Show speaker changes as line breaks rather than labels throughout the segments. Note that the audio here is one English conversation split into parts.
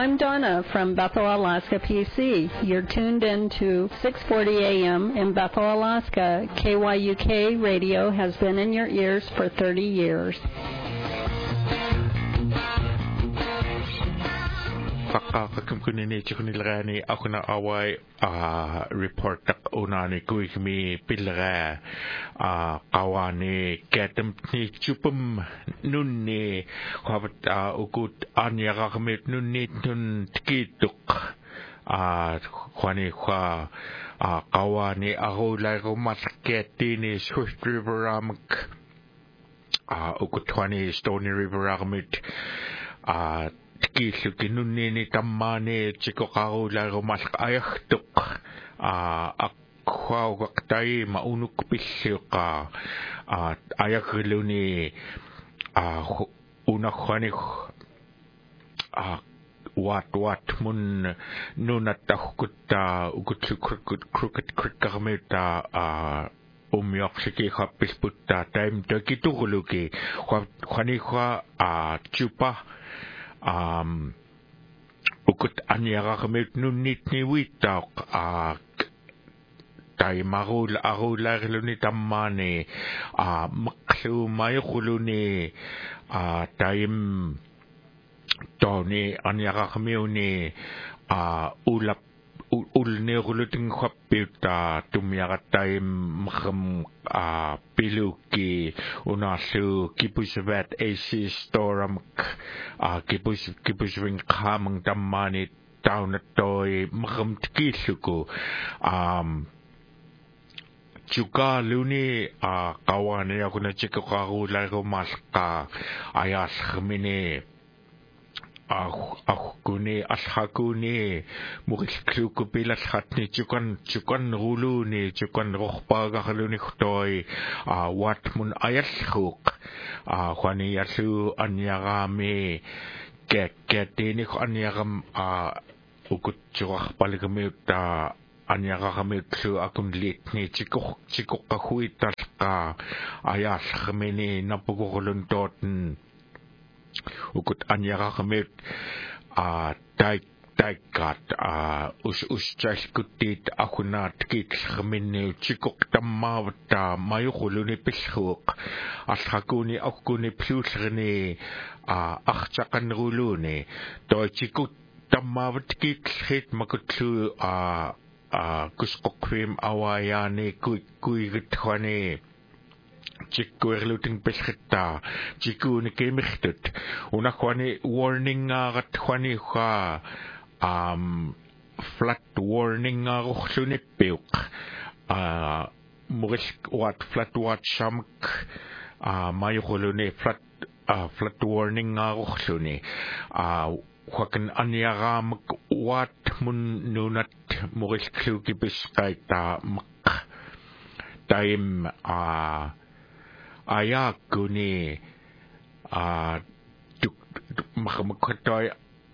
I'm Donna from Bethel, Alaska, PC. You're tuned in to 6:40 a.m. in Bethel, Alaska. KYUK radio has been in your ears for 30 years.
Kakakakumkunini chikunilgani akuna awai report tak unani kuikmi pilga kawani ketem ni chupum nunni kwabat ukut anyaga kmit nunni nun tkituk kwani kwa kawani ahulai kumasketi ni Swift River amk ukut kwani Stony River amit Kisu kinunini tamane chiko kaula romask ayahtuk akwa waktai maunuk pisyuka ayakuluni unakhani wat mun nunatahkuta ukutsu krukkamita umyoksiki khapis putta time takituguluki khani kha chupa ukut anyara kemit nunit ni witak tay marul arulaglu tammane maksu maykhuluni taym toni anyara kemiuni ulap ulneruluting khappiuta tumyagatay mkham piluki unasu kipusvat AC storam kipuswing khamang tammani taunatoy mkham tkisuku chuka luni kawane yakuna chikaru lago maska ayas khmini kuni ashakuni mukilku pilas hatni chukan ruluni chukan rohpaga haluni khtoy wat mun ayashuk khani yasu anyagami ketini khanyagam ukut chuak paligami ta anyagami tsu akun litni chikok kahuitas ka ayas khmini napugulun toten ukut anyara kemit taikat uschaiskutit akunat kit kemini chikok tamavta mayukuluni pishuk ashakuni akuni plusrni achchakan ruluni to chikok tamavat kit hit makutsu kuskokrim awayani kuigitkhani chikkuerluting pesketta chikuni kemichtut unakwani warning gat khwani kha flat warning rokhsuni peuk mugis wat flat wat shamk maykhuluni flat warning rokhsuni khwakan anyagam wat mun nunat mugis kluki beskaita time ayakuni makhamukhoy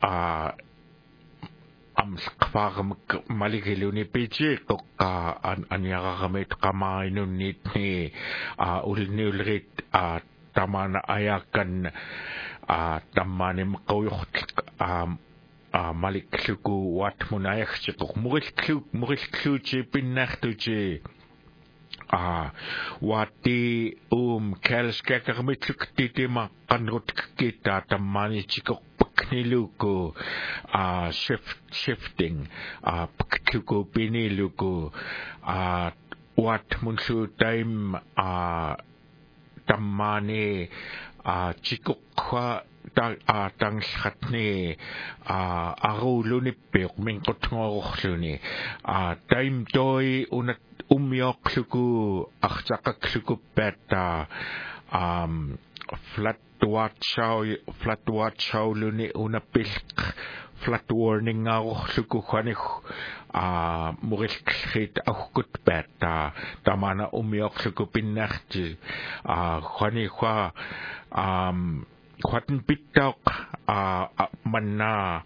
amskfarm maligiluni piji kokka anyagamet kamainun nitni ulnulrit tamana ayakan tamani mqoyukh malikluku wat munayakchuk mugilklu chi pinnartuchi wati kelskakar mitluktitima kanrut kita tamani chikok pakniluko shifting pakluko piniluko wat munsu time tamani chikok tang khatni aruluni pek mingkotngorluni time toy unat umyokluku achakakluku peta flat watchau luni una pilk flat warning ngorluku khanik mugilkhit akut peta tamana umyokluku pinnarti khani kha khwatin pitak manna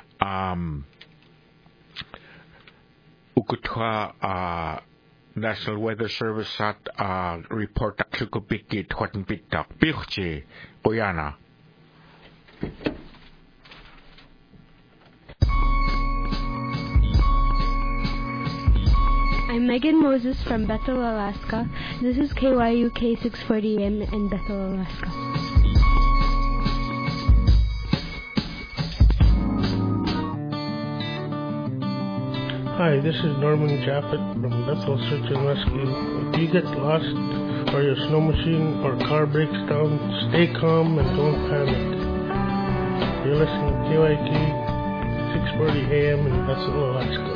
ukutha National Weather Service at report akukupikit khwatin pitak pikhchi koyana
I'm Megan Moses from Bethel, Alaska. This is KYUK 640 AM in Bethel, Alaska.
Hi, this is Norman Jaffet from Bethel Search and Rescue. If you get lost or your snow machine or car breaks down, stay calm and don't panic. You're listening to KYUK 640 AM in Bethel, Alaska.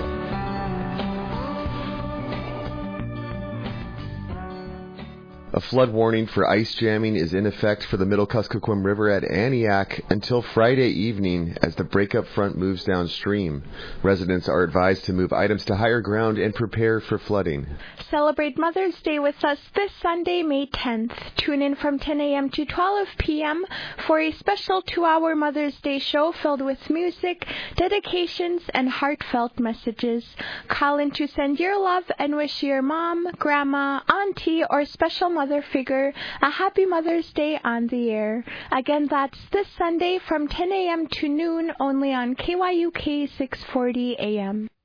A flood warning for ice jamming is in effect for the Middle Kuskokwim River at Aniak until Friday evening as the breakup front moves downstream. Residents are advised to move items to higher ground and prepare for flooding.
Celebrate Mother's Day with us this Sunday, May 10th. Tune in from 10 a.m. to 12 p.m. for a special 2-hour Mother's Day show filled with music, dedications, and heartfelt messages. Call in to send your love and wish your mom, grandma, auntie, or special mother figure a happy Mother's Day on the air. Again, that's this Sunday from 10 a.m. to noon only on KYUK 640 AM.